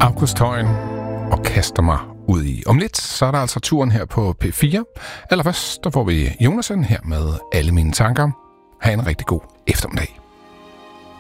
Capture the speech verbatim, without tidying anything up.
August Højen og kaster mig ud i. Om lidt, så er der altså turen her på P fire. Allerførst, der får vi Jonasen her med Alle mine tanker. Ha' en rigtig god eftermiddag.